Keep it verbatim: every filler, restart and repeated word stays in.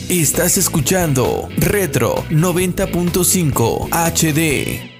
Estás escuchando Retro noventa punto cinco H D.